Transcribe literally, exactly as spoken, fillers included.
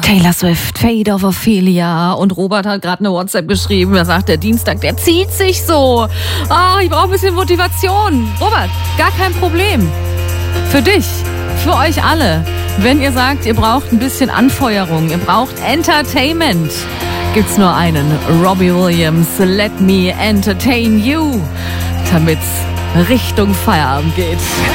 Taylor Swift, Fate of Ophelia. Und Robert hat gerade eine WhatsApp geschrieben. Er sagt, der Dienstag, der zieht sich so. Oh, ich brauche ein bisschen Motivation. Robert, gar kein Problem. Für dich, für euch alle. Wenn ihr sagt, ihr braucht ein bisschen Anfeuerung, ihr braucht Entertainment, gibt's nur einen. Robbie Williams, Let Me Entertain You, damit's Richtung Feierabend geht.